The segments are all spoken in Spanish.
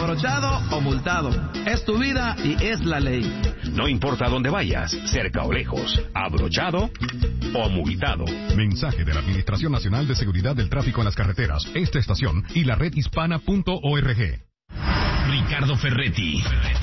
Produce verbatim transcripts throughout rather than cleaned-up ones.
abrochado o multado. Es tu vida y es la ley. No importa dónde vayas, cerca o lejos, abrochado o multado. Mensaje de la Administración Nacional de Seguridad del Tráfico en las Carreteras, esta estación y la red hispana punto org. Ricardo Ferretti,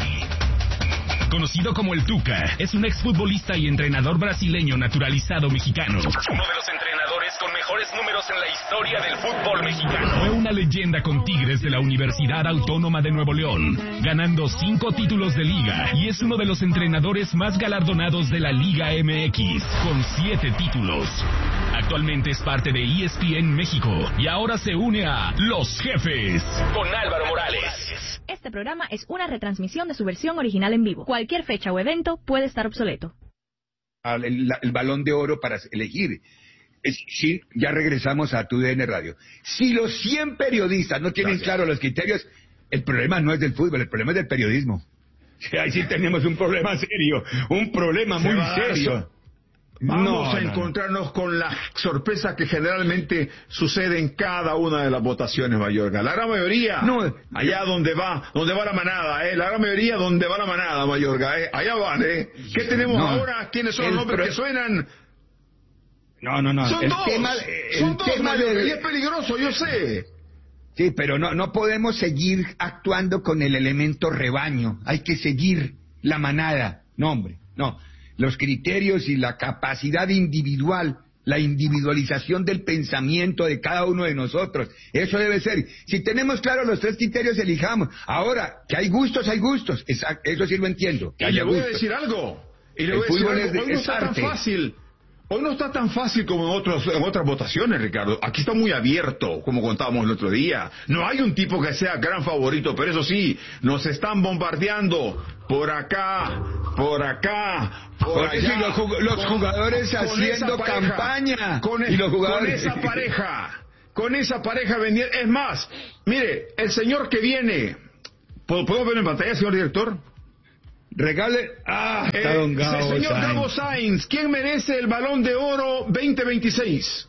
conocido como el Tuca, es un exfutbolista y entrenador brasileño naturalizado mexicano. Uno de los entrenadores con mejores números en la historia del fútbol mexicano. Fue una leyenda con Tigres de la Universidad Autónoma de Nuevo León, ganando cinco títulos de liga, y es uno de los entrenadores más galardonados de la Liga M X, con siete títulos. Actualmente es parte de E S P N México y ahora se une a Los Jefes con Álvaro Morales. Este programa es una retransmisión de su versión original en vivo. Cualquier fecha o evento puede estar obsoleto. El, el, el balón de oro para elegir. Es, sí, ya regresamos a tu D N Radio. Si los cien periodistas no tienen Gracias. claro los criterios, el problema no es del fútbol, el problema es del periodismo. Ahí sí tenemos un problema serio, un problema muy serio. Vamos no, a no, encontrarnos no. con la sorpresa que generalmente sucede en cada una de las votaciones, Mayorga. La gran mayoría, no, allá yo... donde va, donde va la manada, eh, la gran mayoría donde va la manada, Mayorga, eh, allá van, eh. ¿Qué tenemos no, ahora? ¿Quiénes son los nombres pro... que suenan? No, no, no. Son el dos, tema, el son dos, tema Mayorga, de... y es peligroso, yo sé. Sí, pero no, no podemos seguir actuando con el elemento rebaño. Hay que seguir la manada. No, hombre, no. Los criterios y la capacidad individual, la individualización del pensamiento de cada uno de nosotros, eso debe ser. Si tenemos claro los tres criterios, elijamos. Ahora, que hay gustos, hay gustos, Exacto, eso sí lo entiendo. Que y le voy gustos. a decir algo, y le el voy a decir algo, es, hoy no es está arte. tan fácil. Hoy no está tan fácil como en, otros, en otras votaciones, Ricardo. Aquí está muy abierto, como contábamos el otro día. No hay un tipo que sea gran favorito, pero eso sí, nos están bombardeando por acá, por acá, por Porque allá. Si los, jug los con, jugadores con haciendo pareja, campaña. Con, y los jugadores... con esa pareja, con esa pareja vendiendo. Es más, mire, el señor que viene, ¿podemos ver en pantalla, señor director? Regale. Ah, está eh, don Gabo señor Sainz. Gabo Sainz, ¿quién merece el Balón de Oro veinte veintiséis?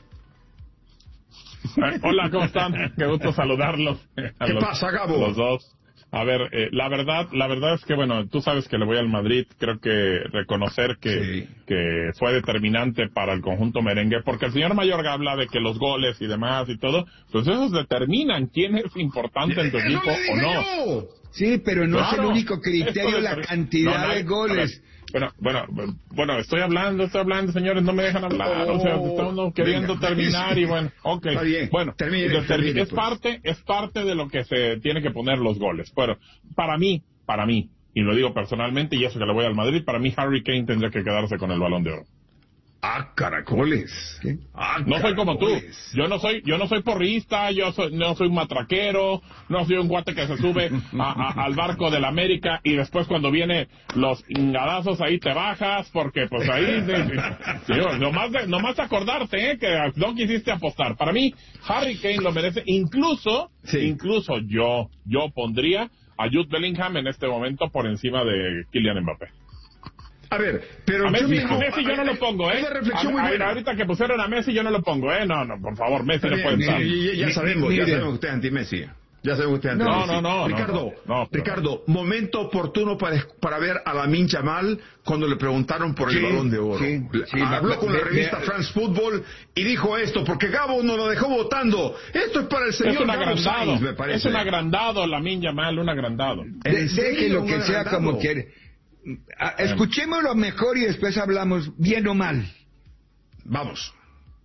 Eh, hola, ¿cómo están? Qué gusto saludarlos. A ¿Qué los, pasa, Gabo? Los dos. A ver, eh, la verdad, la verdad es que, bueno, tú sabes que le voy al Madrid. Creo que reconocer que, sí. que fue determinante para el conjunto merengue, porque el señor Mayorga habla de que los goles y demás y todo, pues esos determinan quién es importante en tu equipo o no. Yo. Sí, pero no claro, es el único criterio la cantidad no, no, de goles. Bueno, bueno, bueno, estoy hablando, estoy hablando, señores, no me dejan hablar, oh, o sea, estamos queriendo venga, terminar y bueno, ok, bien, bueno, termine, termine, es pues. parte, es parte de lo que se tiene que poner los goles. Bueno, para mí, para mí, y lo digo personalmente, y eso que le voy al Madrid, para mí Harry Kane tendría que quedarse con el Balón de Oro. Ah, caracoles. ¿Qué? Ah, no soy como tú. Yo no soy, yo no soy porrista, yo soy, no soy un matraquero, no soy un guate que se sube a, a, al barco de la América y después cuando viene los ingadazos ahí te bajas porque pues ahí, de, de, de, nomás, de, nomás acordarte eh, que no quisiste apostar. Para mí, Harry Kane lo merece. Incluso, sí. incluso yo, yo pondría a Jude Bellingham en este momento por encima de Kylian Mbappé. A ver, pero a Messi, yo, a Messi yo no lo pongo, ¿eh? Reflexión a, muy a, ahorita que pusieron a Messi yo no lo pongo, ¿eh? No, no, por favor, Messi no puede estar. Ya, ya sabemos, ya sabemos que usted es anti-Messi. Ya sabemos que usted es anti-Messi. No, no, no. Ricardo, no, no, Ricardo, no. momento oportuno para, para ver a Lamine Yamal cuando le preguntaron por el sí, Balón de Oro. Sí, sí, Habló con la revista me, France Football y dijo esto, porque Gabo nos lo dejó votando. Esto es para el señor es un Gabo agrandado, Sainz, me parece. Es un agrandado, Lamine Yamal, un agrandado. Deje lo que sea como quiere. Escuchémoslo mejor y después hablamos bien o mal. Vamos.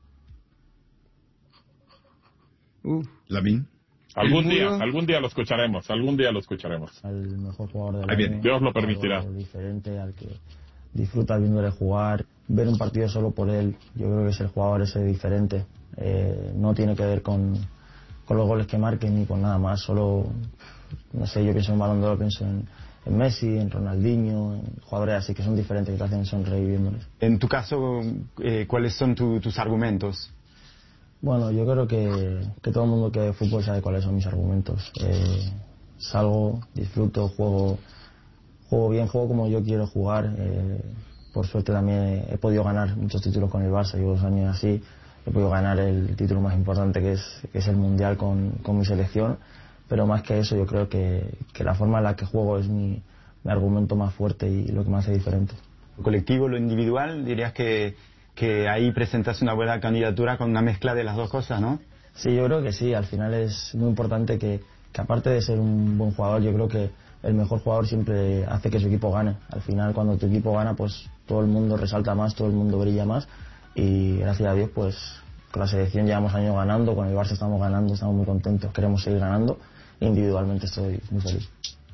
Uh, Lamine. Algún día, algún día lo escucharemos, algún día lo escucharemos. El mejor jugador del Ahí viene, Dios lo permitirá. Diferente al que disfruta viéndole jugar, ver un partido solo por él. Yo creo que es el jugador ese diferente. Eh, no tiene que ver con, con los goles que marquen ni con nada más. Solo, no sé, yo pienso en Balón de Oro, pienso en en Messi, en Ronaldinho, en jugadores así que son diferentes, que te hacen sonreír viéndoles. En tu caso, eh, ¿cuáles son tu, tus argumentos? Bueno, yo creo que, que todo el mundo que ve fútbol sabe cuáles son mis argumentos. Eh, salgo, disfruto, juego, juego bien, juego como yo quiero jugar. Eh, por suerte también he, he podido ganar muchos títulos con el Barça, llevo dos años así. He podido ganar el título más importante que es, que es el Mundial con, con mi selección. pero más que eso yo creo que, que la forma en la que juego es mi, mi argumento más fuerte y lo que me hace diferente. Lo colectivo, lo individual, dirías que, que ahí presentas una buena candidatura con una mezcla de las dos cosas, ¿no? Sí, yo creo que sí, al final es muy importante que, que aparte de ser un buen jugador, yo creo que el mejor jugador siempre hace que su equipo gane. Al final cuando tu equipo gana, pues todo el mundo resalta más, todo el mundo brilla más y gracias a Dios pues con la selección llevamos años ganando, con el Barça estamos ganando, estamos muy contentos, queremos seguir ganando. Individualmente estoy muy feliz.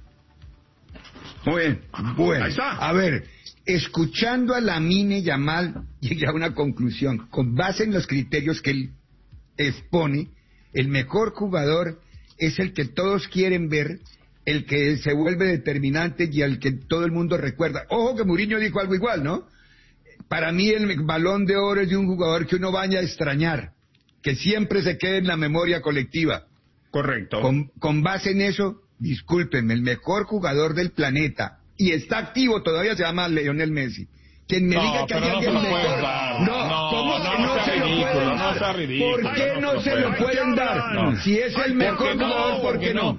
Muy bien, bueno, ahí está. A ver, escuchando a Lamine Yamal, llegué a una conclusión. Con base en los criterios que él expone, el mejor jugador es el que todos quieren ver, el que se vuelve determinante y al que todo el mundo recuerda. Ojo que Mourinho dijo algo igual, ¿no? Para mí el Balón de Oro es de un jugador que uno vaya a extrañar, que siempre se quede en la memoria colectiva. Correcto. Con, con base en eso, discúlpenme, el mejor jugador del planeta, y está activo todavía, se llama Lionel Messi. Quien me no, diga que hay no alguien mejor. No, No, ¿cómo no, que no, no, no se lo ridículo, pueden no dar? sea ridículo. ¿Por qué Ay, no, no se puede. lo pueden dar? No. Si es el mejor no? jugador, ¿por qué no?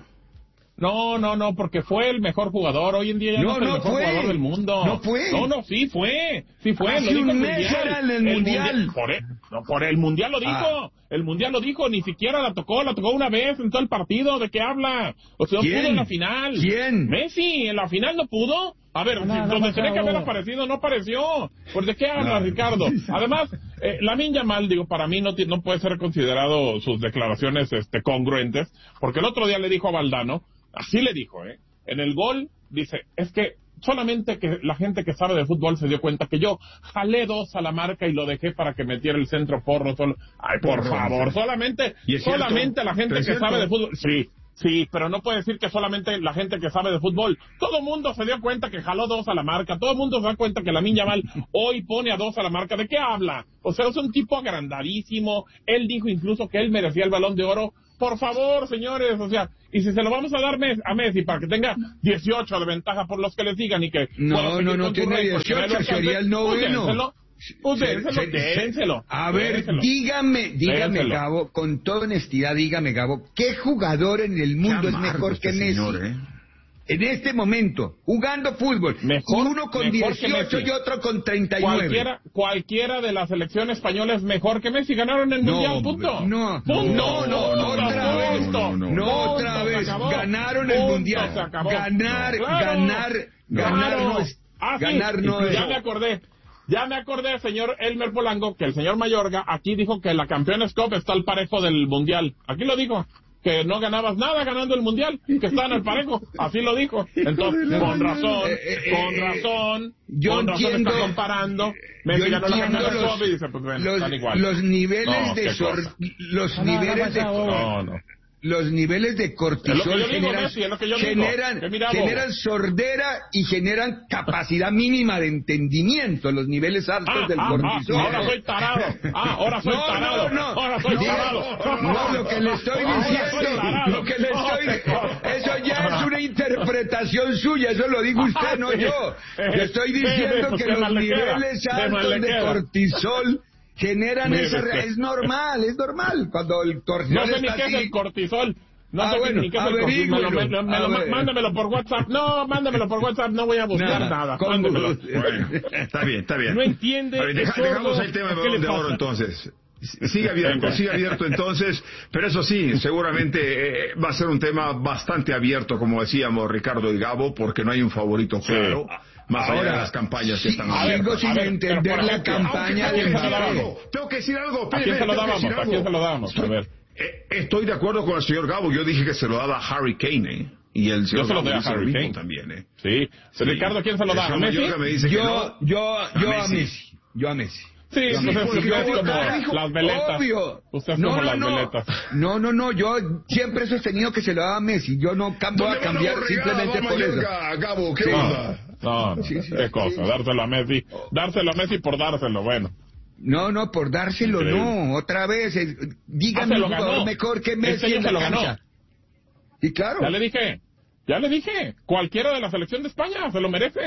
No, no, no, porque fue el mejor jugador. Hoy en día ya no, No, es el no mejor fue. jugador del mundo. No fue. No, no, sí fue. Sí fue. Hace lo dijo un el mes mundial. era en el mundial. Por el, no, por el mundial lo dijo. Ah. El mundial lo dijo. Ni siquiera la tocó. La tocó una vez en todo el partido. ¿De qué habla? O sea, no ¿Quién? pudo en la final. ¿Quién? Messi, en la final no pudo. A ver, No, si, no, donde no, tenía no. que haber aparecido, no apareció. ¿Por de qué habla, No. Ricardo? Además, eh, Lamine Yamal, digo, para mí no, ti- no puede ser considerado sus declaraciones este, congruentes, porque el otro día le dijo a Valdano, así le dijo, ¿eh? En el gol, dice, es que solamente que la gente que sabe de fútbol se dio cuenta que yo jalé dos a la marca y lo dejé para que metiera el centro porro solo. Ay, por Porro, favor, sí. solamente, ¿Y es cierto? solamente la gente ¿Es que cierto? sabe de fútbol, sí. Sí, pero no puede decir que solamente la gente que sabe de fútbol. Todo el mundo se dio cuenta que jaló dos a la marca. Todo el mundo se da cuenta que Lamine Yamal hoy pone a dos a la marca. ¿De qué habla? O sea, es un tipo agrandadísimo. Él dijo incluso que él merecía el Balón de Oro. Por favor, señores, o sea, y si se lo vamos a dar a Messi para que tenga dieciocho de ventaja por los que le sigan y que... No, no, no tiene dieciocho, sería el noveno. Pues dénselo, Se- se- dénselo. A ver, dénselo. dígame, dígame, Dénselo. Gabo, con toda honestidad, dígame, Gabo, ¿qué jugador en el mundo Qué es amargo mejor este que Messi? señor, ¿eh? En este momento, jugando fútbol, Mejor- uno con mejor que dieciocho Messi. y otro con treinta y nueve. Cualquiera, cualquiera de la selección española es mejor que Messi. Ganaron el No, Mundial, punto. no, Punto. no, no, no, otra vez. Punto. no, No, Punto, otra se vez. acabó. Ganaron el Punto, Mundial. se acabó. Ganar, Claro. ganar, ganar Claro. no es, Ah, sí. ganar no es. Ya me acordé. Ya me acordé, señor Elmer Polanco, que el señor Mayorga aquí dijo que la Campeones Cup está al parejo del Mundial. Aquí lo dijo. Que no ganabas nada ganando el Mundial, que estaban al parejo. Así lo dijo. Entonces, con razón, Eh, eh, con eh, razón, yo con razón entiendo- está comparando. Yo Messi ganó la entiendo Campeones los, Cup y dice, pues bueno, los, están igual. los niveles No, de qué sor, cosa. los No, no, niveles no, de no, No, no. los niveles de cortisol Es lo que yo digo, generan, Messi, es lo que yo digo. generan, Que mira, generan sordera y generan capacidad mínima de entendimiento, los niveles altos Ah, del ah, cortisol. ah, ahora soy tarado. Ah, ahora soy No, tarado. no, no. Ahora soy Diga- tarado. No, lo que le estoy Ahora soy diciendo, tarado. lo que le estoy, eso ya es una interpretación suya, eso lo digo usted, no yo. Yo estoy diciendo Sí, que qué los mal le queda, niveles qué mal altos le de queda. cortisol generan Mire esa, usted. es normal, es normal, cuando el cortisol No sé ni está qué es así. el cortisol. No Ah, sé bueno, ni qué es el cortisol. averígüelo. Me lo- me lo- A ver. Mándamelo por WhatsApp. No, mándamelo por WhatsApp. No voy a buscar Nada, nada. con Mándemelo. gusto. Bueno, está bien, está bien. No entiende, A ver, deja- es sordo. dejamos el tema del ¿Qué Balón le de Oro pasa? entonces. Sigue abierto, Venga. sigue abierto entonces, pero eso sí, seguramente eh, va a ser un tema bastante abierto, como decíamos Ricardo y Gabo, porque no hay un favorito claro, más allá Ahora, de las campañas que sí, están a ver, abiertas. sin a ver, entender pero por la ejemplo, campaña aunque de sea Mbappé. algo, tengo que decir algo, ¿A quién se lo tengo que dábamos? decir ¿A quién algo. se lo dábamos? A ver. Eh, Estoy de acuerdo con el señor Gabo, yo dije que se lo daba a Harry Kane, ¿eh? Y el señor Yo se lo Gabo doy a dice lo Harry mismo Kane. también, ¿eh? Sí. Sí. Ricardo, ¿quién se lo El da? ¿A señor Messi? Mayorga me dice que Yo, no. yo, yo A a Messi. Messi, yo a Messi. Sí, Yo a pues Messi. es, porque usted es yo- como dijo, las veletas. Obvio. Usted es No, como no, las no. veletas. No, no, no, yo siempre he sostenido que se lo daba a Messi. Yo no cam- voy a ¿Dónde cambiar va la simplemente borregada, por eso. Mayorga, Gabo, ¿qué No, onda? no, no. Sí, sí, qué sí. cosa, dárselo a Messi. Dárselo a Messi por dárselo, bueno. No, no, por dárselo Increíble. no. Otra vez, eh, Ah, dígame se un lo jugador ganó. mejor que Este Messi año en se la lo ganó. cancha. Y claro. Ya le dije, ya le dije, cualquiera de la selección de España se lo merece.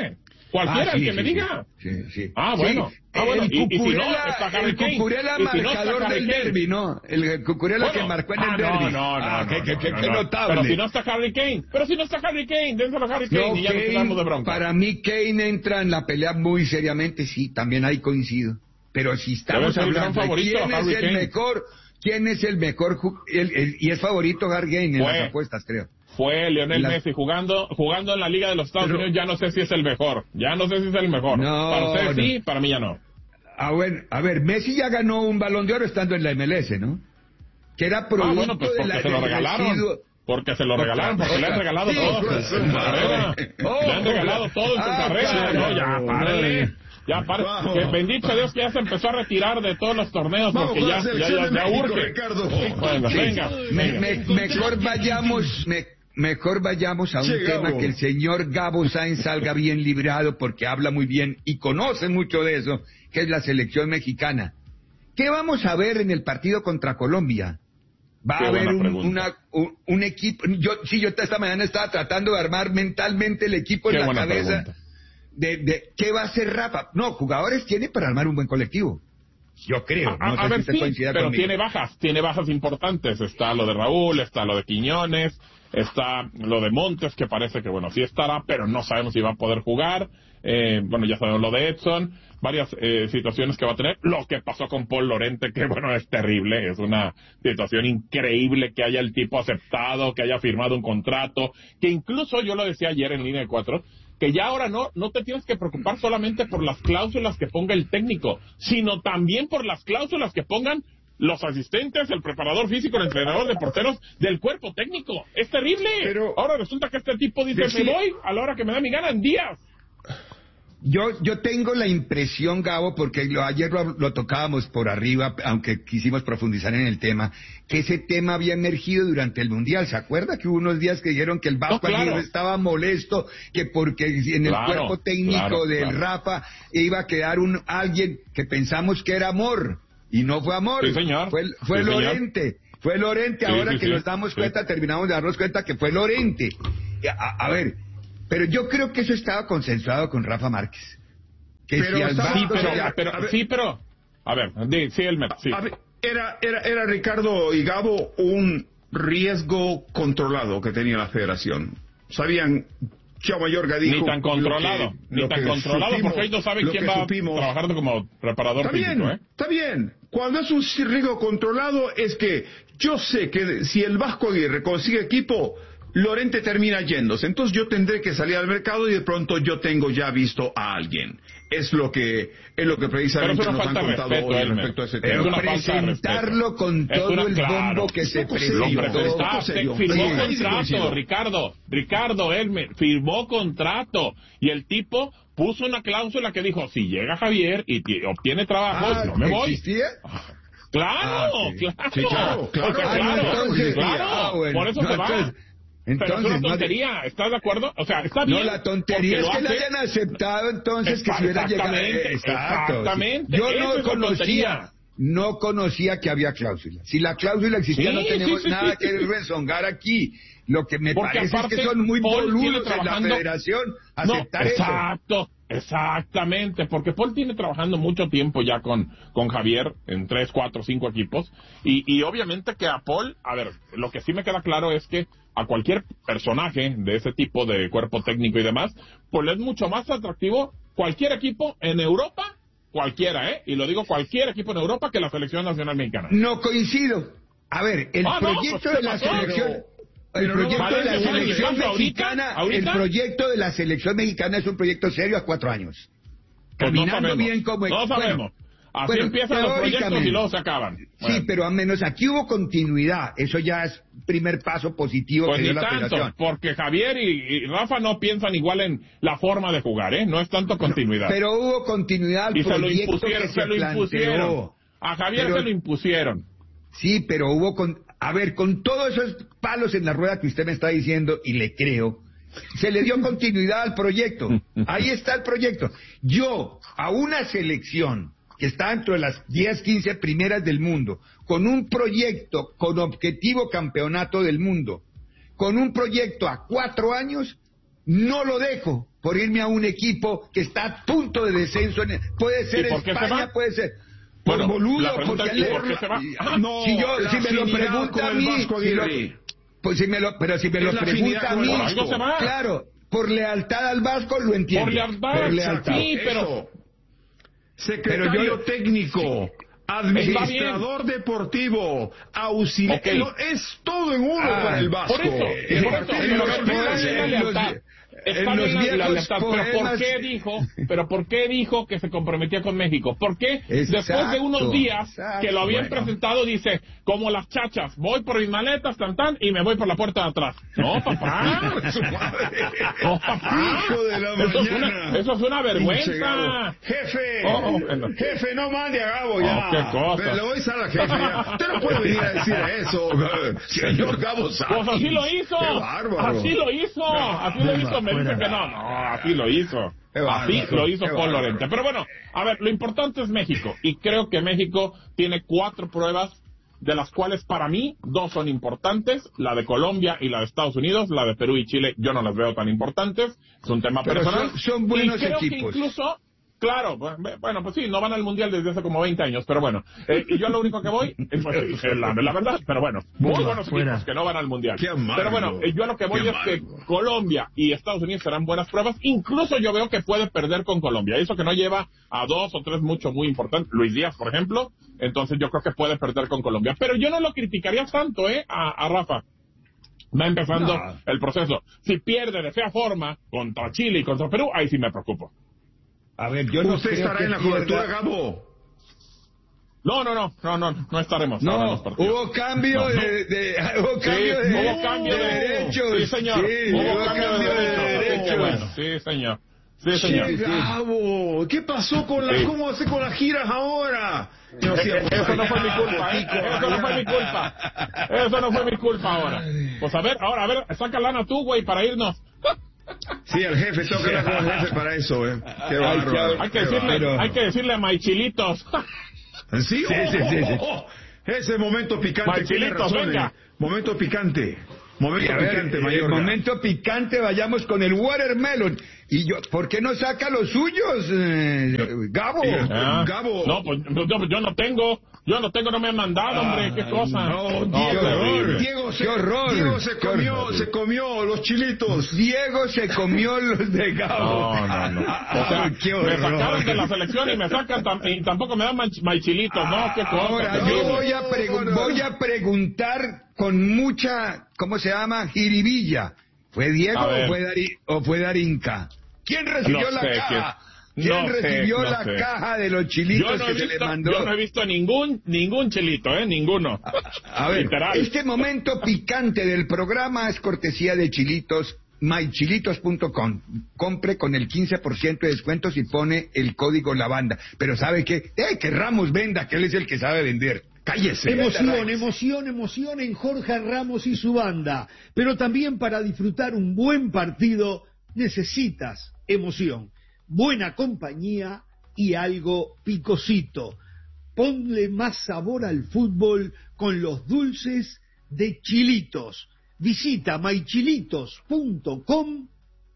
Cualquiera, Ah, sí, el que sí, me sí. diga. Sí, sí. Ah, bueno. Sí, Ah, bueno. El Y, y si no, Cucurella, está Harry el Kane. Cucurella Y si no, está marcador Harry del Kane. derbi, ¿no? El Cucurella Bueno, que marcó en ah, el derbi. no, no, no, ah, no, qué, no, qué, no, qué, no, qué no. notable. Pero si no está Harry Kane. Pero si no está Harry Kane, dénselo a Harry Kane No, y ya nos Kane, quedamos de bronca. para mí Kane entra en la pelea muy seriamente, sí, también ahí coincido. Pero si estamos Debe ser el gran hablando de favorito, quién es Harry el Kane. mejor, quién es el mejor, ju- el- el- y es favorito Harry Kane en Fue. las apuestas, creo. Fue Lionel La- Messi jugando jugando en la Liga de los Estados Pero- Unidos, ya no sé si es el mejor. Ya no sé si es el mejor. No, para ustedes no. sí, para mí ya no. Ah, bueno, a ver, Messi ya ganó un Balón de Oro estando en la M L S, ¿no? Que era producto Ah, bueno, pues de porque la, se lo del regalaron. residuo. Porque se lo Otra, regalaron, porque le han otra. regalado Sí, todo pues, en su carrera. oh. Le han regalado todo en su Ah, carrera. claro. No, ya, párale. Ya, párale. Vamos. Que bendito Dios que ya se empezó a retirar de todos los torneos Vamos porque con ya, la ya, selección ya, de ya México, urge. Ricardo. Bueno, Sí, venga. me- venga. me- mejor vayamos, me- mejor vayamos a un Sí, tema Gabo. que el señor Gabo Sáenz salga bien librado porque habla muy bien y conoce mucho de eso, que es la selección mexicana. ¿Qué vamos a ver en el partido contra Colombia? Va Qué a haber buena un, pregunta. una, un, un equipo. Yo sí, yo esta mañana estaba tratando de armar mentalmente el equipo Qué en la buena cabeza pregunta. de, de qué va a hacer Rafa. No, jugadores tiene para armar un buen colectivo. Yo creo. A, no a sé ver, si usted sí, coincida pero conmigo. tiene bajas, tiene bajas importantes. Está lo de Raúl, está lo de Quiñones, está lo de Montes, que parece que, bueno, sí estará, pero no sabemos si va a poder jugar. Eh, bueno, ya sabemos lo de Edson, varias eh, situaciones que va a tener. Lo que pasó con Paul Lorente, que, bueno, es terrible, es una situación increíble que haya el tipo aceptado, que haya firmado un contrato, que incluso, yo lo decía ayer en Línea de Cuatro, que ya ahora no, no te tienes que preocupar solamente por las cláusulas que ponga el técnico, sino también por las cláusulas que pongan los asistentes, el preparador físico, el entrenador de porteros del cuerpo técnico. Es terrible. Pero- ahora resulta que este tipo dice, Sí, sí. me voy a la hora que me da mi gana en días. Yo, yo tengo la impresión, Gabo, porque lo, ayer lo, lo tocábamos por arriba, aunque quisimos profundizar en el tema, que ese tema había emergido durante el Mundial. ¿Se acuerda que hubo unos días que dijeron que el Vasco No, claro. Aguirre estaba molesto, que porque en el Claro, cuerpo técnico claro, del claro. Rafa iba a quedar un alguien que pensamos que era Amor, y no fue Amor, Sí, señor. fue, fue Sí, señor. Lorente. Fue Lorente, Sí, ahora sí, que sí. nos damos Sí. cuenta, terminamos de darnos cuenta que fue Lorente. A, a ver, pero yo creo que eso estaba consensuado con Rafa Márquez. Que Pero si al estaba- Sí, Vasco pero, se- a pero, ver. sí, pero, a ver, di- sí, Elmer, sí. A ver, era, era, era Ricardo y Gabo un riesgo controlado que tenía la federación. Sabían, Chao Mayorga dijo... Ni tan controlado, lo que- ni lo tan que controlado, supimos- porque hoy no saben lo quién que va supimos. a trabajar como preparador Está físico, bien, ¿eh? está bien. Cuando es un riesgo controlado es que yo sé que si el Vasco Aguirre consigue equipo, Lorente termina yéndose. Entonces yo tendré que salir al mercado y de pronto yo tengo ya visto a alguien. Es lo que es lo que precisamente Pero es una nos han falta de contado respeto, hoy Elmer. respecto a ese Es tema. Pero una falta de presentarlo respeto. con Es todo una- el claro. bombo que se Poco Lo serio, presentó. poco presentaste, serio. firmó Sí, ahí sí contrato, coincido. Ricardo, Ricardo Elmer, firmó contrato, y el tipo puso una cláusula que dijo, si llega Javier y ti- obtiene trabajo, Ah, no me voy. ¿existía? Claro, Ah, sí. claro, Sí, claro, claro. O sea, Ah, no, claro, entonces, claro, ah, bueno. por eso No, se va. entonces- Pero es entonces, una no- tontería, ¿estás de acuerdo? O sea, está bien. No, la tontería es porque que lo le hace- hayan aceptado entonces que Exact- si hubiera llegado. exactamente, Exacto, sí. exactamente, Yo esa no es la conocía, tontería. no conocía que había cláusula. Si la cláusula existía, Sí, no tenemos sí, sí, nada sí, que sí. rezongar aquí. Lo que me Porque parece aparte, es que son muy Paul tiene boludos en la trabajando- federación No, aceptar eso. exacto, exactamente, porque Paul tiene trabajando mucho tiempo ya con, con Javier en tres, cuatro, cinco equipos, y, y obviamente que a Paul, a ver, lo que sí me queda claro es que a cualquier personaje de ese tipo de cuerpo técnico y demás, pues le es mucho más atractivo cualquier equipo en Europa, cualquiera, ¿eh? Y lo digo cualquier equipo en Europa que la selección nacional mexicana. No coincido. A ver, el Ah, no, proyecto pues, de la ¿qué pasó? selección... Pero- El pero no proyecto vale de la un selección ejemplo ahorita, mexicana, ahorita. el proyecto de la selección mexicana es un proyecto serio a cuatro años. Pues no Caminando sabemos, bien como... no bueno, sabemos. Así bueno, empiezan los proyectos y teóricamente. luego se acaban. Sí, Bueno. pero al menos aquí hubo continuidad. Eso ya es primer paso positivo Pues que ni dio la tanto, federación. porque Javier y, y Rafa no piensan igual en la forma de jugar, ¿eh? No es tanto continuidad. Pero hubo continuidad al y se lo proyecto impusieron, que se se lo impusieron. planteó. A Javier Pero- se lo impusieron. Sí, pero hubo con... A ver, con todos esos palos en la rueda que usted me está diciendo, y le creo, se le dio continuidad al proyecto. Ahí está el proyecto. Yo, a una selección que está dentro de las diez, quince primeras del mundo, con un proyecto con objetivo campeonato del mundo, con un proyecto a cuatro años, no lo dejo por irme a un equipo que está a punto de descenso. En el, puede ser España, puede ser... Por bueno, boludo, porque es, ¿por qué se va? No, si, yo, si me lo pregunta a mí, si lo, pues si me lo, pero si me lo pregunta a mí, claro, por lealtad al Vasco lo entiendo. Por lealtad, por lealtad. Sí, pero... Secretario pero yo, técnico... Sí. Administrador deportivo, auxiliar, okay. Es todo en uno ah, para el Vasco. Por eso, eh, por eso, en los, en Está bien la, la lealtad, pero ¿por qué dijo? Pero ¿por qué dijo que se comprometía con México? ¿Por qué exacto, después de unos días exacto, que lo habían bueno. presentado dice, como las chachas, voy por mis maletas, tan tan, y me voy por la puerta de atrás? No, papá. No, papá. Hijo de la eso, es una, eso es una vergüenza. Jefe, oh, bueno. jefe, no mande a Gabo ya. Oh, qué cosa. Le voy a dar al jefe ya. Usted no puede venir a decir eso, señor Gabo Sáenz. Pues así lo hizo. Qué bárbaro. Así lo hizo. Así lo hizo. Me dice que no, no, así lo hizo. Así lo hizo Paul Lorente. Pero bueno, a ver, lo importante es México. Y creo que México tiene cuatro pruebas, de las cuales para mí dos son importantes. La de Colombia y la de Estados Unidos. La de Perú y Chile yo no las veo tan importantes. Es un tema Pero personal. Son, son buenos y creo equipos. Que incluso... Claro, bueno, pues sí, no van al Mundial desde hace como veinte años, pero bueno, eh, y yo lo único que voy, es, pues, la, la verdad, pero bueno, muy Buena, buenos fuera. equipos que no van al Mundial. Pero bueno, eh, yo lo que voy Qué es amargo. que Colombia y Estados Unidos serán buenas pruebas, incluso yo veo que puede perder con Colombia, eso que no lleva a dos o tres mucho muy importantes, Luis Díaz, por ejemplo, entonces yo creo que puede perder con Colombia, pero yo no lo criticaría tanto, eh, a, a Rafa. Va empezando no. el proceso. Si pierde de fea forma contra Chile y contra Perú, ahí sí me preocupo. A ver, yo no ¿Usted creo estará que en la pierda... cobertura, Gabo? No, no, no, no, no, no estaremos. No, hubo cambio no, no. de, de, hubo cambio sí, de, hubo cambio de, de derechos. Sí, señor. Sí, hubo, hubo cambio, cambio de, de derechos. derechos. Bueno, sí, señor. Sí, señor. Sí, Gabo, ¿qué pasó con las, sí. cómo hace con las giras ahora? No, sí, eso no fue mi culpa, ¿eh? Eso no fue mi culpa. Eso no fue mi culpa ahora. Pues a ver, ahora, a ver, saca lana tú, güey, para irnos. Sí, el jefe, tengo que hablar con el jefe para eso, eh. Qué bárbaro. Hay que decirle, hay que decirle a Maichilitos. ¿Sí? Sí, oh, sí, sí, sí. Oh, oh. Ese momento picante. Maichilitos, venga. Eh. Momento picante. Momento ver, picante, mayor. Momento picante, vayamos con el watermelon. Y yo, ¿por qué no saca los suyos, eh, Gabo? Ah, Gabo. No, pues yo, yo no tengo. Yo no tengo, no me han mandado, hombre, qué cosa. No, Diego, no, Diego, se, qué horror. Diego se comió, se comió los chilitos. Diego se comió los de Gabo. No, no, no. O sea, qué me sacaron de la selección y me sacan tam y tampoco me dan maichilitos, ¿no? Qué cosa. Ahora, yo voy a, pregun voy a preguntar con mucha, ¿cómo se llama? Jiribilla. ¿Fue Diego o fue, Dari o fue Darinka? ¿Quién recibió no la sé, caja? Que... ¿Quién no recibió sé, no la sé. caja de los chilitos no que visto, se le mandó? Yo no he visto ningún ningún chilito, ¿eh? Ninguno. A, a ver, Literal. Este momento picante del programa es cortesía de Chilitos, my chilitos punto com. Compre con el quince por ciento de descuento si pone el código lavanda. Pero ¿sabe qué? Eh, que Ramos venda, que él es el que sabe vender. Cállese. Emoción, emoción, emoción en Jorge Ramos y su banda. Pero también para disfrutar un buen partido necesitas emoción, buena compañía y algo picosito. Ponle más sabor al fútbol con los dulces de Chilitos. Visita my chilitos punto com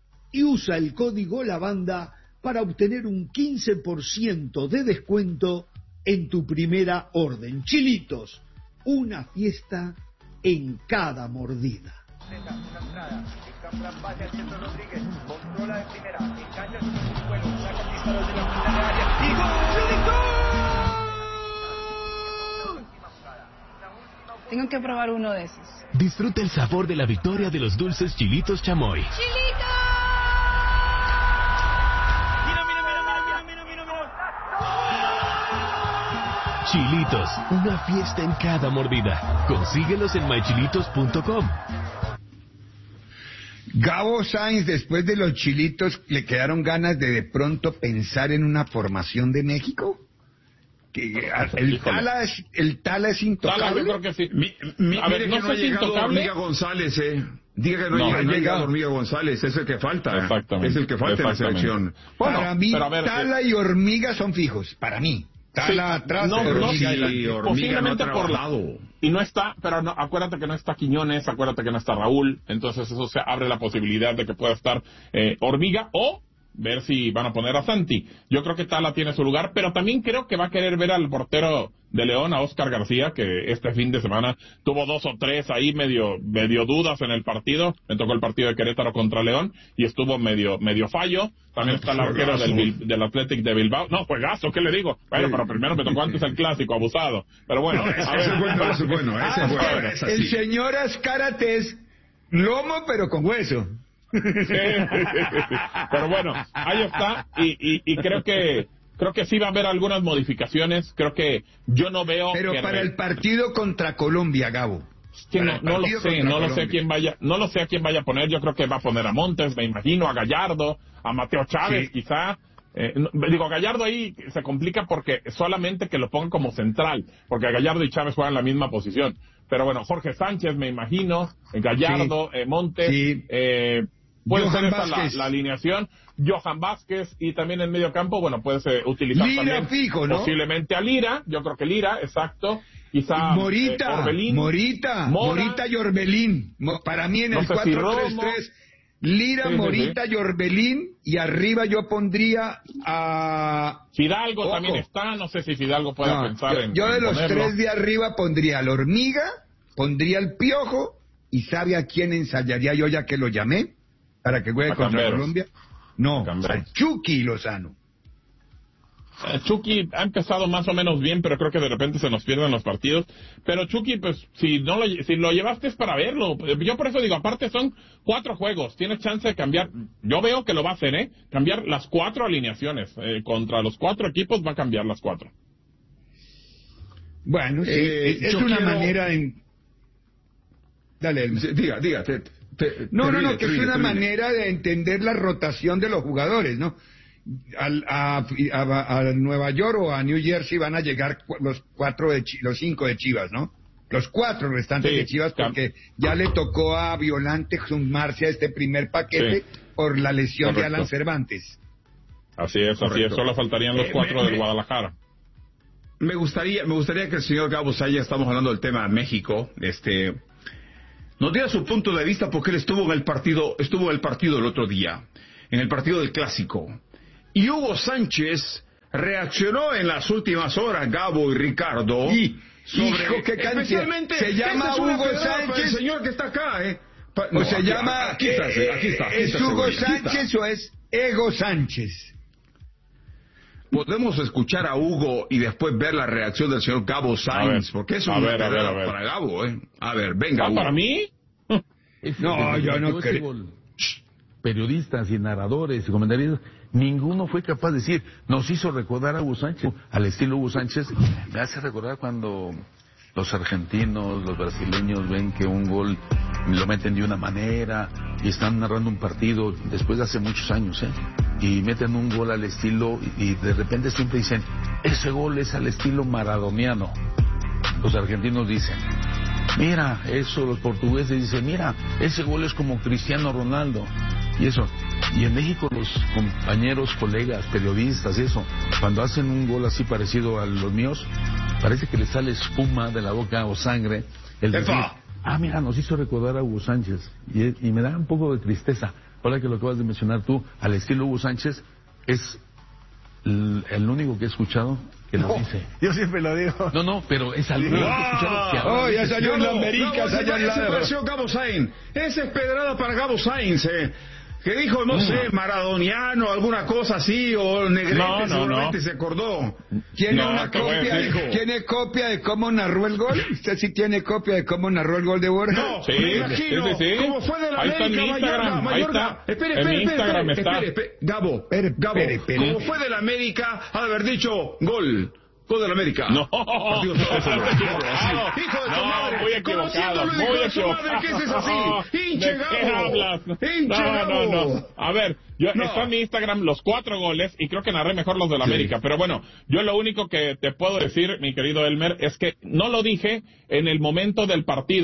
y usa el código lavanda para obtener un quince por ciento de descuento en tu primera orden. Chilitos, una fiesta en cada mordida. Tengo que probar uno de esos. Disfruta el sabor de la victoria de los dulces Chilitos Chamoy. ¡Chilitos! Chilitos, una fiesta en cada mordida. Consíguelos en my chilitos punto com. Gabo Sáenz, después de los chilitos, ¿le quedaron ganas de de pronto pensar en una formación de México? Que el Tala es, el Tala es intocable. Tala, yo creo que sí. Mi, mi, a ver, no, no ha llegado intocable. Hormiga González, eh. Diga que no, no, llega, ha no ha llegado. llegado Hormiga González, es el que falta. Exactamente. Es el que falta en la selección. Bueno, para mí, ver, Tala eh, y Hormiga son fijos, para mí. Tala sí, atrás, no, Hormiga no, sí, y Hormiga posiblemente no ha por la, y no está, pero no, acuérdate que no está Quiñones, acuérdate que no está Raúl, entonces eso se abre la posibilidad de que pueda estar eh, Hormiga, o ver si van a poner a Santi. Yo creo que Tala tiene su lugar, pero también creo que va a querer ver al portero de León, a Oscar García, que este fin de semana tuvo dos o tres ahí medio medio dudas en el partido. Me tocó el partido de Querétaro contra León y estuvo medio medio fallo. También está el arquero del, del Athletic de Bilbao. No, juegazo, ¿qué le digo? Bueno, pero primero me tocó antes el clásico, abusado. Pero bueno. No, ese es bueno, ese es bueno, ese es bueno. Ah, el señor Azcárate es lomo, pero con hueso. Sí, pero bueno, ahí está, y, y, y creo que creo que sí va a haber algunas modificaciones. Creo que yo no veo pero que para re... el partido contra Colombia, Gabo, que no, no lo sé, no lo sé a quién vaya, no lo sé a quién vaya a poner. Yo creo que va a poner a Montes, me imagino, a Gallardo, a Mateo Chávez, sí. quizá. Eh, no, digo, Gallardo ahí se complica porque solamente que lo pongan como central, porque Gallardo y Chávez juegan la misma posición. Pero bueno, Jorge Sánchez, me imagino, Gallardo, sí. eh, Montes, sí. eh, puede Johan ser esa la, la alineación. Johan Vázquez, y también en medio campo, bueno, puede ser utilizar Lira también fijo, ¿no? posiblemente a Lira. Yo creo que Lira, exacto. Quizá Morita, eh, Orbelín, Morita, Mora, Morita y Orbelín. Para mí en no el sé cuatro tres si tres, Lira, sí, Morita sí, sí. y Orbelín, y arriba yo pondría a... Fidalgo Ojo. también está, no sé si Fidalgo pueda no, pensar yo, en Yo de en los ponerlo. tres de arriba pondría al Hormiga, pondría al Piojo, y ¿sabe a quién ensayaría yo ya que lo llamé? Para que juegue a contra Camberos. Colombia. No, a a Chucky Lozano. Eh, Chucky ha empezado más o menos bien, pero creo que de repente se nos pierden los partidos. Pero Chucky, pues, si no lo, si lo llevaste es para verlo. Yo por eso digo, aparte son cuatro juegos, tienes chance de cambiar. Yo veo que lo va a hacer, ¿eh? Cambiar las cuatro alineaciones. Eh, contra los cuatro equipos va a cambiar las cuatro. Bueno, sí, eh, es una quiero... manera en... Dale, Elmer. Sí, diga, diga. Te, te, no, te no, ríe, no, que te es ríe, una te ríe. manera de entender la rotación de los jugadores, ¿no? Al, a, a, a Nueva York o a New Jersey van a llegar los cuatro de Ch- los cinco de Chivas, ¿no? Los cuatro restantes Sí, de Chivas, porque ya le tocó a Violante sumarse a este primer paquete sí. por la lesión Correcto. de Alan Cervantes. Así es, Correcto. así es. Solo faltarían los Eh, cuatro me, del me, Guadalajara. Me gustaría, me gustaría que el señor Gabo Saya, estamos hablando del tema de México, este, nos diera su punto de vista porque él estuvo en el partido, estuvo en el partido el otro día, en el partido del Clásico. Y Hugo Sánchez reaccionó en las últimas horas, Gabo y Ricardo, Y, sobre, hijo, qué cantidad. especialmente, Se llama esta es una Hugo pedrada para Sánchez. el señor que está acá, eh. Pa- O no, se aquí, llama... aquí está, aquí está, aquí está, ¿Es aquí Hugo está, aquí está. Sánchez o es Ego Sánchez? Podemos escuchar a Hugo y después ver la reacción del señor Gabo Sainz, porque es a una ver, a ver, pedrada a ver. para Gabo, ¿eh? A ver, venga, ¿Ah, Hugo. para mí? No, yo no ese creo. gol, periodistas y narradores y comentaristas, ninguno fue capaz de decir, nos hizo recordar a Hugo Sánchez, al estilo Hugo Sánchez. Me hace recordar cuando los argentinos, los brasileños ven que un gol lo meten de una manera y están narrando un partido después de hace muchos años, ¿eh? Y meten un gol al estilo y, y de repente siempre dicen, ese gol es al estilo maradoniano. Los argentinos dicen, mira, eso, los portugueses dicen, mira, ese gol es como Cristiano Ronaldo. Y eso. Y en México los compañeros, colegas, periodistas, eso, cuando hacen un gol así parecido a los míos, parece que les sale espuma de la boca o sangre. El decir, ah, mira, nos hizo recordar a Hugo Sánchez. Y, y me da un poco de tristeza. Ahora que lo acabas de mencionar tú, al estilo Hugo Sánchez, es el, el único que he escuchado que lo No, dice. yo siempre lo digo. No, no, pero es algo que he escuchado que ahora Oh, ya dice. salió en la América, ese, allá al ese lado. pareció Gabo Sainz. Esa es pedrada para Gabo Sainz, eh. Que dijo, no sé, maradoniano, alguna cosa así, o Negrete No, no, seguramente no. se acordó. ¿Tiene No, una te voy a copia? decir. De, ¿Tiene copia de cómo narró el gol? ¿Usted sí tiene copia de cómo narró el gol de Borja? No, Sí, me imagino, sí, sí, sí. como fue de la Ahí está en América, mi Instagram, Mayorga, ahí Mayorga. está. Espere, En espere, mi espere, Instagram espere, está. espere, espere. Gabo, Espere, Gabo, espere, espere. como fue de la América, ha de haber dicho, gol. Gol de la América. No. Partido de Estados Unidos. Equivocado. Hijo de tu No, madre. muy equivocado, Conociéndolo, muy hijo de su equivocado. madre, ¿qué es eso así? Hinche ¿De qué Gabo. hablas? Hinche No, Gabo. no, no. A ver, yo, No. está en mi Instagram los cuatro goles y creo que narré mejor los de la Sí. América. Pero bueno, yo lo único que te puedo decir, mi querido Elmer, es que no lo dije en el momento del partido.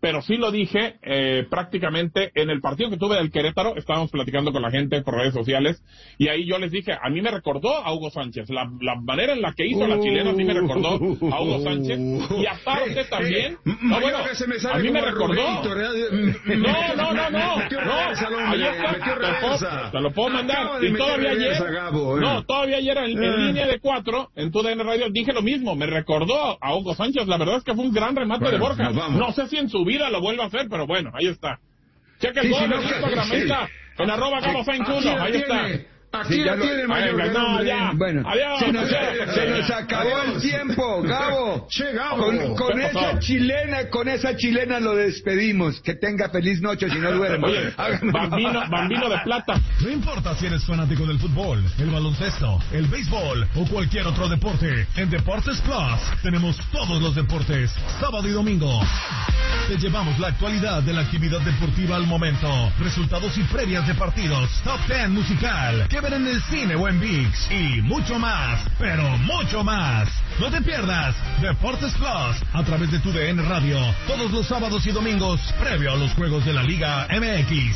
pero sí lo dije eh, prácticamente en el partido que tuve del Querétaro. Estábamos platicando con la gente por redes sociales y ahí yo les dije, a mí me recordó a Hugo Sánchez, la, la manera en la que hizo la chilena a mí me recordó a Hugo Sánchez, y a Zárate también. No, bueno, a mí me recordó. No, no, no, no, no, ahí está, te lo puedo mandar. Y todavía ayer, no, todavía ayer en, en línea de cuatro, en tu D N Radio, dije lo mismo, me recordó a Hugo Sánchez. La verdad es que fue un gran remate de Borja. No sé si en su vida lo vuelve a hacer, pero bueno, ahí está. Cheque el gol en Instagram, ahí está, en arroba Gabo Sainz uno, ahí está. Aquí sí, la tiene, Mayor. No, ya. Bueno, adiós, se, nos, adiós, se nos acabó adiós. el tiempo, Gabo. Che, Gabo. Con, con esa chilena, con esa chilena lo despedimos. Que tenga feliz noche si no duerme. Oye, bambino, bambino de plata. No importa si eres fanático del fútbol, el baloncesto, el béisbol o cualquier otro deporte. En Deportes Plus tenemos todos los deportes, sábado y domingo. Te llevamos la actualidad de la actividad deportiva al momento, resultados y previas de partidos, top diez musical, que ver en el cine o en ViX, y mucho más, pero mucho más. No te pierdas Deportes Plus a través de tu D N Radio, todos los sábados y domingos, previo a los juegos de la Liga M X.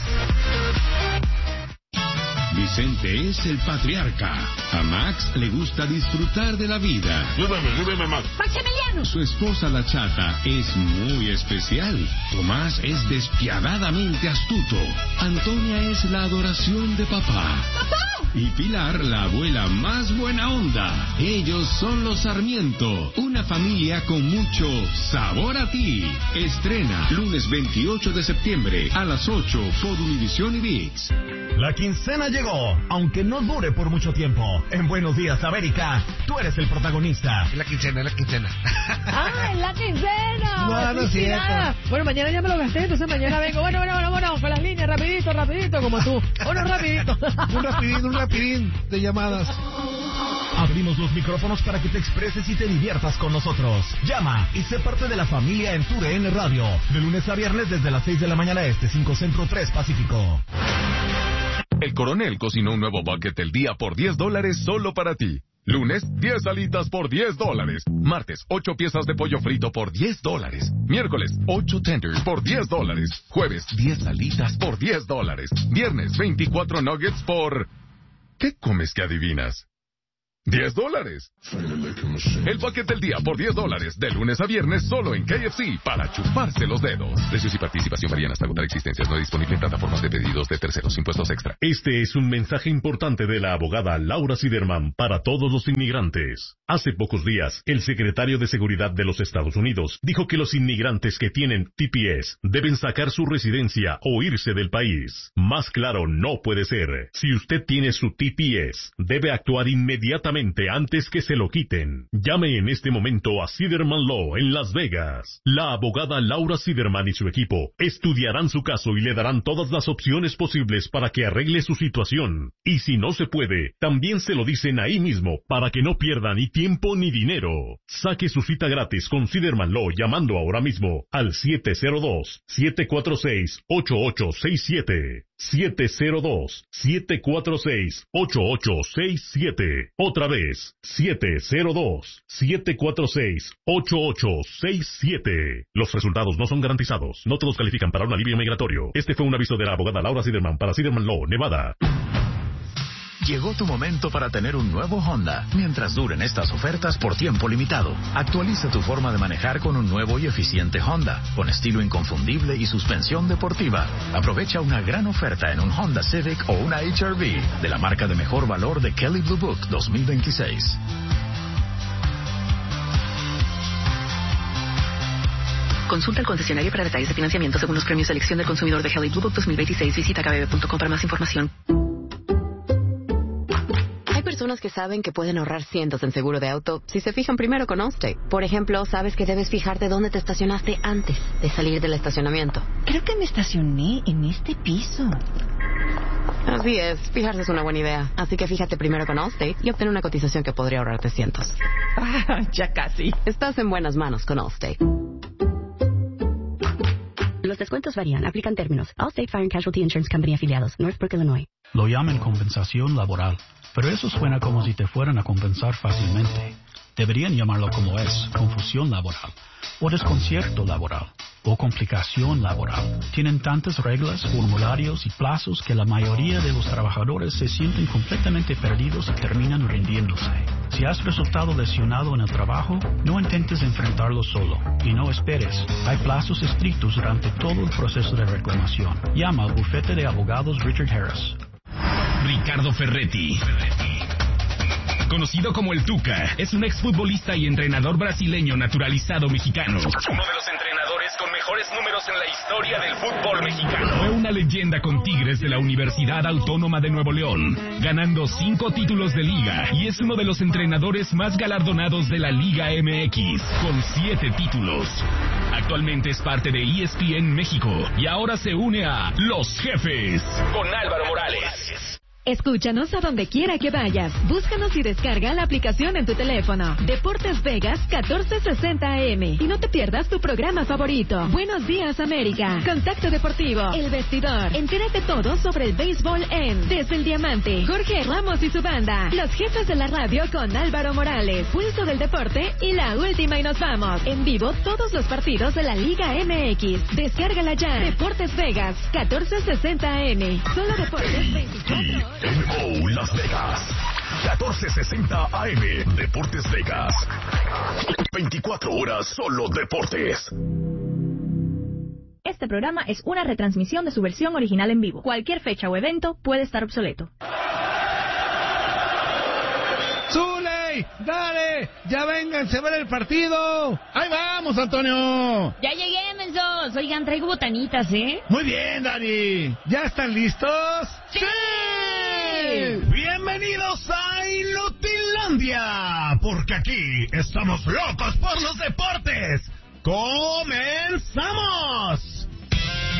Vicente es el patriarca. A Max le gusta disfrutar de la vida. Llévame, llévame, Max. Maximiliano. Su esposa, la Chata, es muy especial. Tomás es despiadadamente astuto. Antonia es la adoración de papá. ¡Papá! Y Pilar, la abuela más buena onda. Ellos son los Sarmiento, una familia con mucho sabor a ti. Estrena lunes veintiocho de septiembre a las ocho por Univisión y ViX. La quincena llegó, aunque no dure por mucho tiempo. En Buenos Días, América, tú eres el protagonista. Es la quincena, es la quincena. ¡Ah, es la quincena! No, no es cierto. Bueno, mañana ya me lo gasté, entonces mañana vengo. Bueno, bueno, bueno, bueno, con las líneas, rapidito, rapidito, como tú. Bueno, rapidito. Un rapidín, un rapidín de llamadas. Abrimos los micrófonos para que te expreses y te diviertas con nosotros. Llama y sé parte de la familia en tu D N Radio. De lunes a viernes desde las seis de la mañana este, cinco Centro, tres Pacífico. El Coronel cocinó un nuevo bucket del día por diez dólares solo para ti. Lunes, diez alitas por diez dólares. Martes, ocho piezas de pollo frito por diez dólares. Miércoles, ocho tenders por diez dólares. Jueves, diez alitas por diez dólares. Viernes, veinticuatro nuggets por... ¿Qué comes que adivinas? diez dólares. El bucket del día por diez dólares, de lunes a viernes solo en K F C, para chuparse los dedos. Precios y participación varían hasta agotar existencias. No disponible en plataformas de pedidos de terceros. Impuestos extra. Este es un mensaje importante de la abogada Laura Siderman para todos los inmigrantes. Hace pocos días, el secretario de Seguridad de los Estados Unidos dijo que los inmigrantes que tienen T P S deben sacar su residencia o irse del país. Más claro no puede ser. Si usted tiene su T P S, debe actuar inmediatamente antes que se lo quiten. Llame en este momento a Siderman Law en Las Vegas. La abogada Laura Siderman y su equipo estudiarán su caso y le darán todas las opciones posibles para que arregle su situación. Y si no se puede, también se lo dicen ahí mismo para que no pierda ni tiempo ni dinero. Saque su cita gratis con Siderman Law llamando ahora mismo al siete cero dos, siete cuatro seis, ocho ocho seis siete. siete cero dos, siete cuatro seis, ocho ocho seis siete. Otra vez, siete cero dos, siete cuatro seis, ocho ocho seis siete. Los resultados no son garantizados. No todos califican para un alivio migratorio. Este fue un aviso de la abogada Laura Siderman para Siderman Law, Nevada. Llegó tu momento para tener un nuevo Honda, mientras duren estas ofertas por tiempo limitado. Actualiza tu forma de manejar con un nuevo y eficiente Honda, con estilo inconfundible y suspensión deportiva. Aprovecha una gran oferta en un Honda Civic o una H R V de la marca de mejor valor de Kelley Blue Book dos mil veintiséis. Consulta el concesionario para detalles de financiamiento según los premios de elección del consumidor de Kelley Blue Book dos mil veintiséis. Visita k b b punto com para más información. Personas que saben que pueden ahorrar cientos en seguro de auto si se fijan primero con Allstate. Por ejemplo, sabes que debes fijarte dónde te estacionaste antes de salir del estacionamiento. Creo que me estacioné en este piso. Así es, fijarse es una buena idea. Así que fíjate primero con Allstate y obtén una cotización que podría ahorrarte cientos. Ah, ya casi. Estás en buenas manos con Allstate. Los descuentos varían. Aplican términos. Allstate Fire and Casualty Insurance Company afiliados. Northbrook, Illinois. Lo llaman compensación laboral. Pero eso suena como si te fueran a compensar fácilmente. Deberían llamarlo como es, confusión laboral o desconcierto laboral. o complicación laboral. Tienen tantas reglas, formularios y plazos que la mayoría de los trabajadores se sienten completamente perdidos y terminan rindiéndose. Si has resultado lesionado en el trabajo, no intentes enfrentarlo solo y no esperes. Hay plazos estrictos durante todo el proceso de reclamación. Llama al bufete de abogados Richard Harris. Ricardo Ferretti, conocido como el Tuca, es un exfutbolista y entrenador brasileño naturalizado mexicano. Uno de los entrenadores con mejores números en la historia del fútbol mexicano. Fue una leyenda con Tigres de la Universidad Autónoma de Nuevo León, ganando cinco títulos de liga, y es uno de los entrenadores más galardonados de la Liga M X, con siete títulos. Actualmente es parte de E S P N México y ahora se une a Los Jefes con Álvaro Morales. Escúchanos a donde quiera que vayas. Búscanos y descarga la aplicación en tu teléfono. Deportes Vegas catorce sesenta A M. Y no te pierdas tu programa favorito. Buenos días, América. Contacto Deportivo. El Vestidor. Entérate todo sobre el béisbol en Desde el Diamante. Jorge Ramos y su banda. Los Jefes de la radio con Álvaro Morales. Pulso del Deporte y La Última y Nos Vamos. En vivo todos los partidos de la Liga M X. Descárgala ya. Deportes Vegas catorce sesenta A M. Solo Deportes veinticuatro. M O Las Vegas, catorce sesenta A M, Deportes Vegas, veinticuatro horas solo deportes. Este programa es una retransmisión de su versión original en vivo. Cualquier fecha o evento puede estar obsoleto. ¡Zuley! ¡Dale! ¡Ya vénganse a ver el partido! ¡Ahí vamos, Antonio! Ya llegué, mensos. Oigan, traigo botanitas, ¿eh? Muy bien, Dani. ¿Ya están listos? ¡Sí! Bienvenidos a Inutilandia, porque aquí estamos locos por los deportes. ¡Comenzamos!